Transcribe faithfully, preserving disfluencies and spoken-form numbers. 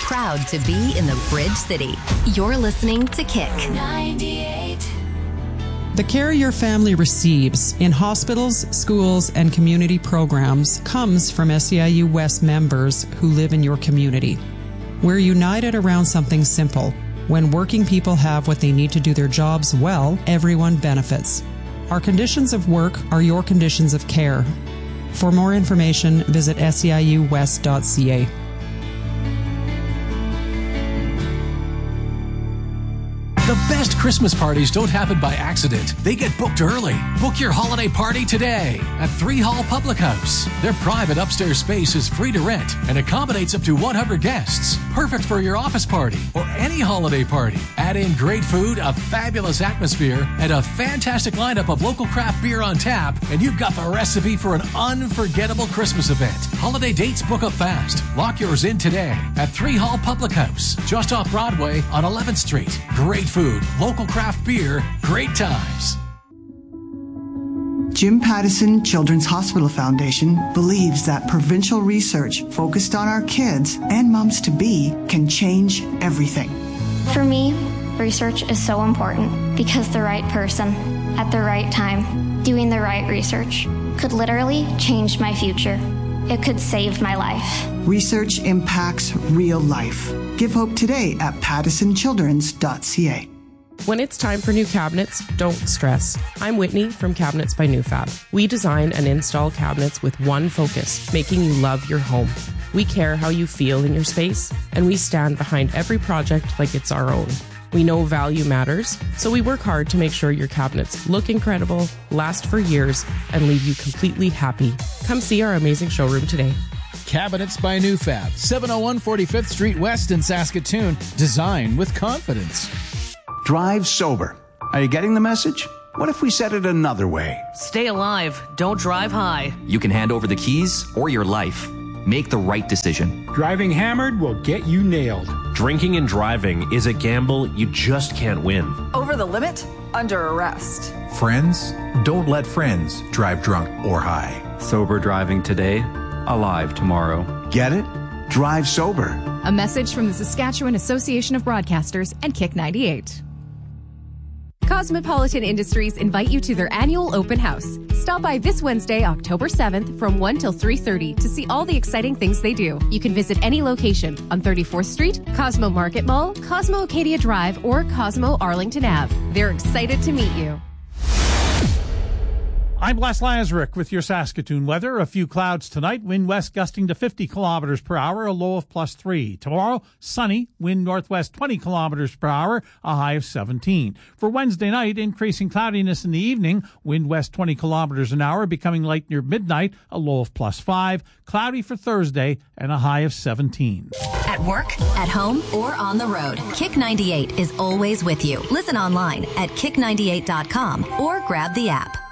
proud to be in the Bridge City. You're listening to Kick ninety-eight. The care your family receives in hospitals, schools, and community programs comes from S E I U West members who live in your community. We're united around something simple. When working people have what they need to do their jobs well, everyone benefits. Our conditions of work are your conditions of care. For more information, visit S E I U west dot C A. The best Christmas parties don't happen by accident. They get booked early. Book your holiday party today at Three Hall Public House. Their private upstairs space is free to rent and accommodates up to one hundred guests. Perfect for your office party or any holiday party. Add in great food, a fabulous atmosphere, and a fantastic lineup of local craft beer on tap, and you've got the recipe for an unforgettable Christmas event. Holiday dates book up fast. Lock yours in today at Three Hall Public House, just off Broadway on eleventh Street. Great food, local craft beer, great times. Jim Pattison Children's Hospital Foundation believes that provincial research focused on our kids and moms-to-be can change everything. For me, research is so important because the right person at the right time doing the right research could literally change my future. It could save my life. Research impacts real life. Give hope today at pattison childrens dot c a. When it's time for new cabinets, don't stress. I'm Whitney from Cabinets by Newfab. We design and install cabinets with one focus, making you love your home. We care how you feel in your space, and we stand behind every project like it's our own. We know value matters, so we work hard to make sure your cabinets look incredible, last for years, and leave you completely happy. Come see our amazing showroom today. Cabinets by Newfab, seven oh one forty-fifth Street West in Saskatoon. Design with confidence. Drive sober. Are you getting the message? What if we said it another way? Stay alive. Don't drive high. You can hand over the keys or your life. Make the right decision. Driving hammered will get you nailed. Drinking and driving is a gamble you just can't win. Over the limit? Under arrest. Friends? Don't let friends drive drunk or high. Sober driving today, alive tomorrow. Get it? Drive sober. A message from the Saskatchewan Association of Broadcasters and Kick ninety-eight. Cosmopolitan Industries invite you to their annual open house. Stop by this Wednesday, October seventh from one till three thirty to see all the exciting things they do. You can visit any location on thirty-fourth Street, Cosmo Market Mall, Cosmo Acadia Drive, or Cosmo Arlington Ave. They're excited to meet you. I'm Les Lazaruk with your Saskatoon weather. A few clouds tonight, wind west gusting to fifty kilometers per hour, a low of plus three. Tomorrow, sunny, wind northwest twenty kilometers per hour, a high of seventeen. For Wednesday night, increasing cloudiness in the evening, wind west twenty kilometers an hour, becoming light near midnight, a low of plus five. Cloudy for Thursday, and a high of seventeen. At work, at home, or on the road, Kick ninety-eight is always with you. Listen online at kick ninety-eight dot com or grab the app.